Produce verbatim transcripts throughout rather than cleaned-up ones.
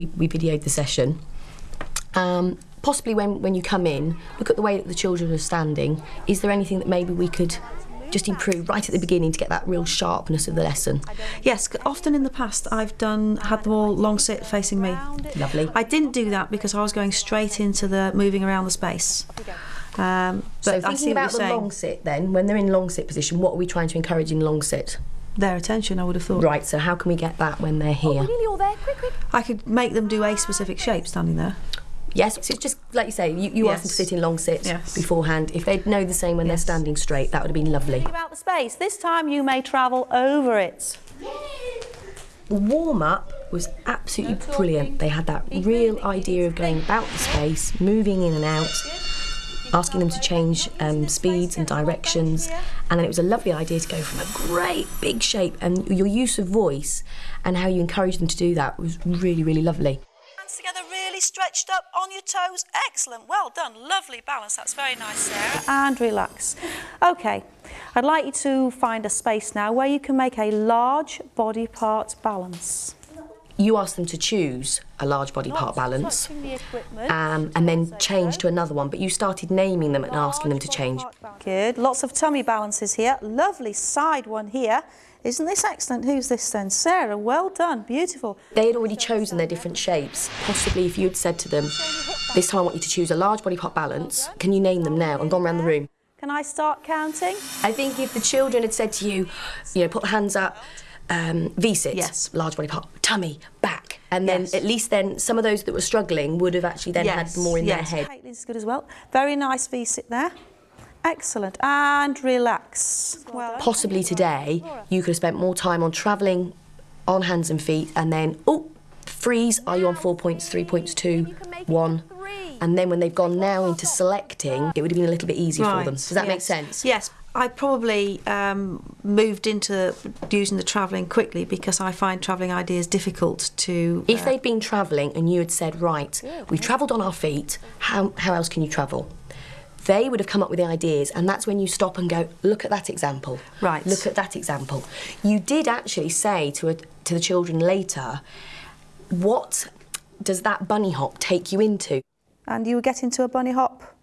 We, we videoed the session. Um, possibly when, when you come in, look at the way that the children are standing. Is there anything that maybe we could just improve right at the beginning to get that real sharpness of the lesson? Yes, often in the past I've done had them all long sit facing me. Lovely. I didn't do that because I was going straight into the moving around the space. Um, but So I thinking see what about the you're saying. long sit then, when they're in long sit position, what are we trying to encourage in long sit? Their attention, I would have thought. Right, so how can we get that when they're here? Nearly all there, quick, quick. I could make them do a specific shape standing there. Yes, so it's just like you say, you, you Yes. asked them to sit in long sit Yes. beforehand. If they'd know the same when Yes. they're standing straight, that would have been lovely. Think about the space. This time you may travel over it. The warm-up was absolutely brilliant. They had that real idea of going about the space, moving in and out, asking them to change um, speeds and directions, and then it was a lovely idea to go from a great big shape, and your use of voice and how you encouraged them to do that was really, really lovely. Hands together, really stretched up on your toes. Excellent, well done, lovely balance. That's very nice, Sarah. And relax. Okay, I'd like you to find a space now where you can make a large body part balance. You asked them to choose a large body part balance Touching the equipment. um, and then change to another one, but you started naming them and asking them to change. Good, lots of tummy balances here. Lovely side one here. Isn't this excellent? Who's this then? Sarah, well done, beautiful. They had already chosen their different shapes. Possibly if you had said to them, this time I want you to choose a large body part balance, can you name them now, and gone around the room? Can I start counting? I think if the children had said to you, you know, put the hands up, um, V-sit, Yes. large body part, tummy, back, and then Yes. at least then some of those that were struggling would have actually then Yes, had more in yes. their head. Caitlin's good as well. Very nice V-sit there. Excellent. And relax. Well, Possibly today, you could have spent more time on travelling on hands and feet, and then, oh, freeze, are you on four points, three points, two, one? And then when they've gone now into selecting, it would have been a little bit easier for them. Does that make yes. sense? Yes. I probably um, moved into using the travelling quickly because I find travelling ideas difficult to... If uh, they'd been travelling and you had said, right, we've travelled on our feet, how, how else can you travel? They would have come up with the ideas, and that's when you stop and go, look at that example. Right. Look at that example. You did actually say to, a, to the children later, what does that bunny hop take you into? and you were getting to a bunny hop.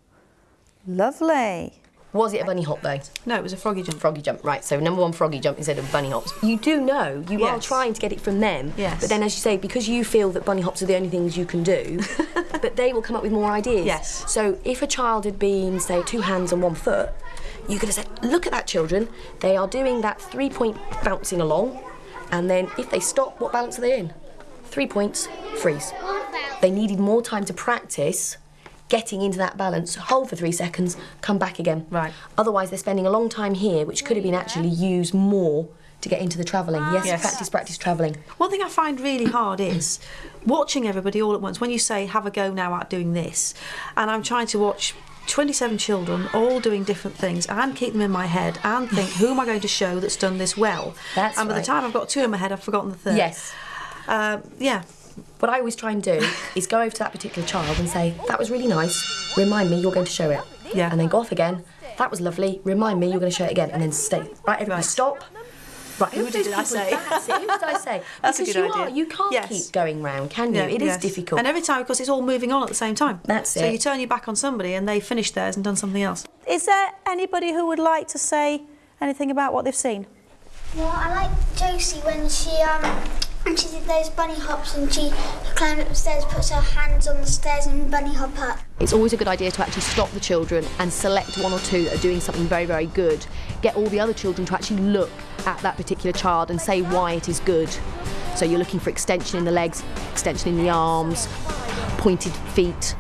Lovely. Was it a bunny hop though? No, it was a froggy jump. Froggy jump, right, so number one froggy jump instead of bunny hops. You do know, you are Yes. trying to get it from them, Yes. but then as you say, because you feel that bunny hops are the only things you can do, but they will come up with more ideas. Yes. So if a child had been, say, two hands and one foot, you could have said, look at that children, they are doing that three point bouncing along, and then if they stop, what balance are they in? Three points, freeze. They needed more time to practice getting into that balance, hold for three seconds, come back again. Right. Otherwise, they're spending a long time here, which could have been actually used more to get into the travelling. Yes, Yes. practice, practice, travelling. One thing I find really hard is watching everybody all at once. When you say, have a go now at doing this, and I'm trying to watch twenty-seven children all doing different things and keep them in my head and think, who am I going to show that's done this well? That's And by right. the time I've got two in my head, I've forgotten the third. Yes. Um, yeah. What I always try and do is go over to that particular child and say, that was really nice, remind me you're going to show it. Yeah. And then go off again, that was lovely, remind me you're going to show it again, and then stay. Right, everybody Right. stop. Right, Who of did those I people- say? That's it, who did I say? That's a because good you idea. Are, you can't Yes. keep going round, can you? Yeah, It is yes. difficult. And every time, because it's all moving on at the same time. That's so it. you turn your back on somebody and they finish theirs and done something else. Is there anybody who would like to say anything about what they've seen? Well, I like Josie when she um when she did those bunny hops and she climbed up the stairs, puts her hands on the stairs and bunny hop up. It's always a good idea to actually stop the children and select one or two that are doing something very, very good. Get all the other children to actually look at that particular child and say why it is good. So you're looking for extension in the legs, extension in the arms, pointed feet.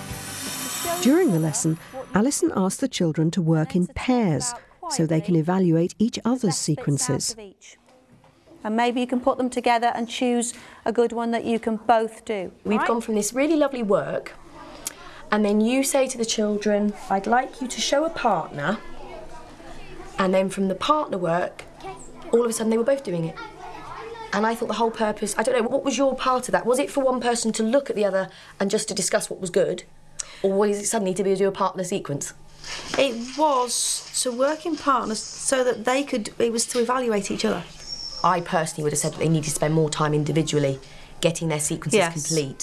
During the lesson, Alison asked the children to work in pairs so they can evaluate each other's sequences. And maybe you can put them together and choose a good one that you can both do. We've Right? gone from this really lovely work, and then you say to the children, I'd like you to show a partner, and then from the partner work, all of a sudden they were both doing it. And I thought the whole purpose, I don't know, what was your part of that? Was it for one person to look at the other and just to discuss what was good? Or was it suddenly to be do a partner sequence? It was to work in partners so that they could, it was to evaluate each other. I personally would have said that they needed to spend more time individually getting their sequences Yes. complete.